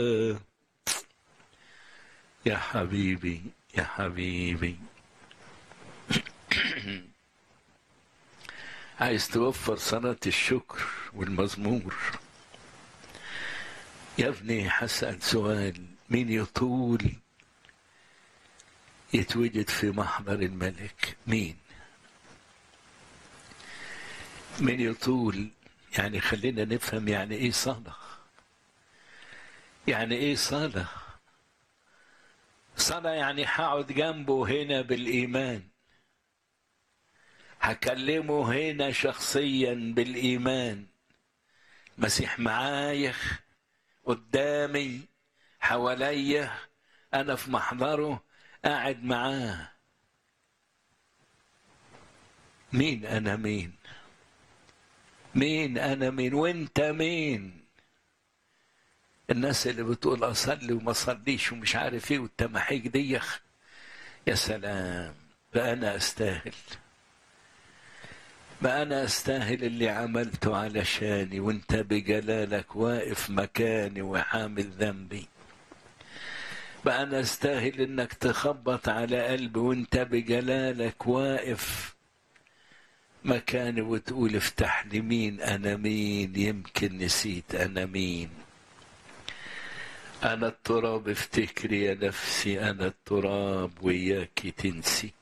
يا حبيبي يا حبيبي، عايز توفر صلاة الشكر والمزمور. يا ابني هسأل سؤال: مين يطول يتوجد في محضر الملك؟ مين يطول؟ يعني خلينا نفهم يعني ايه صلاة. يعني ايه صلاة؟ صلاة يعني هقعد جنبه هنا بالإيمان، هكلمه هنا شخصيا بالإيمان، مسيح معايا قدامي حواليا، أنا في محضره قاعد معاه. مين أنا؟ مين أنا؟ مين وأنت مين؟ الناس اللي بتقول أصلي وما أصليش ومش عارف إيه والتماحيك دي، يا سلام، بقى أنا أستاهل؟ بقى أنا أستاهل اللي عملته علشاني وأنت بجلالك واقف مكاني وحامل ذنبي؟ بقى أنا أستاهل إنك تخبط على قلبي وأنت بجلالك واقف مكاني وتقول افتح لي؟ مين أنا؟ مين؟ يمكن نسيت أنا مين. أنا التراب، افتكري يا نفسي، أنا التراب وياك تنسي.